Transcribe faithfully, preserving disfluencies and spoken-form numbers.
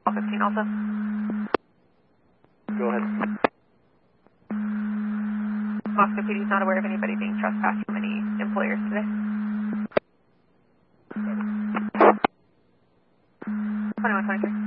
fifteen also. Go ahead. Moscow P D is not aware of anybody being trespassed from any employers today. twenty-one twenty-three.